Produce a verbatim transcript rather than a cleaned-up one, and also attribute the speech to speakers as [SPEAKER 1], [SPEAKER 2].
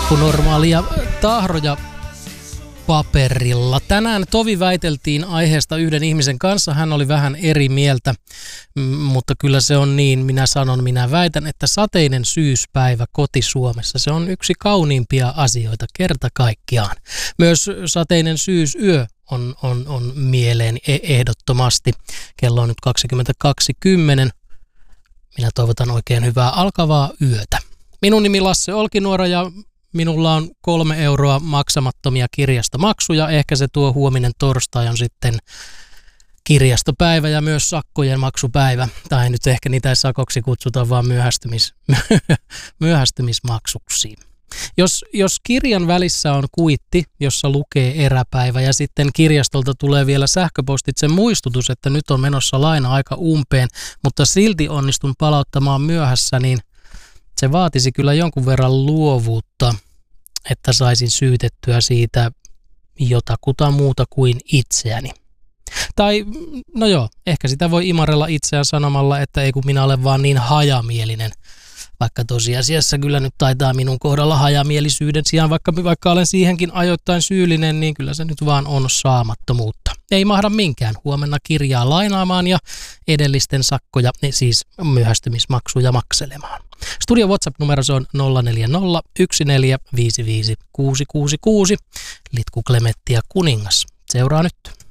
[SPEAKER 1] Eppunormaalia tahroja paperilla. Tänään tovi väiteltiin aiheesta yhden ihmisen kanssa. Hän oli vähän eri mieltä, mutta kyllä se on niin. Minä sanon, minä väitän, että sateinen syyspäivä koti-Suomessa, se on yksi kauniimpia asioita kerta kaikkiaan. Myös sateinen syysyö on, on, on mieleen ehdottomasti. Kello on nyt kaksikymmentäkaksi kymmenen. Minä toivotan oikein hyvää alkavaa yötä. Minun nimi Lasse Olkinuora ja minulla on kolme euroa maksamattomia kirjastomaksuja. Ehkä se tuo huominen torstai on sitten kirjastopäivä ja myös sakkojen maksupäivä. Tai nyt ehkä niitä ei sakoksi kutsuta, vaan myöhästymis, myöhästymismaksuksi. Jos, jos kirjan välissä on kuitti, jossa lukee eräpäivä ja sitten kirjastolta tulee vielä sähköpostitse muistutus, että nyt on menossa laina-aika umpeen, mutta silti onnistun palauttamaan myöhässä, niin se vaatisi kyllä jonkun verran luovuutta, että saisin syytettyä siitä jotakuta muuta kuin itseäni. Tai, no joo, ehkä sitä voi imarrella itseään sanomalla, että ei kun minä olen vaan niin hajamielinen. Vaikka tosiasiassa kyllä nyt taitaa minun kohdalla hajamielisyyden sijaan, vaikka, vaikka olen siihenkin ajoittain syyllinen, niin kyllä se nyt vaan on saamattomuutta. Ei mahda minkään huomenna kirjaa lainaamaan ja edellisten sakkoja, siis myöhästymismaksuja makselemaan. Studio WhatsApp-numero se on nolla neljä nolla yksi neljä viisi viisi kuusi kuusi kuusi. Litku Klemetti ja Kuningas seuraa nyt.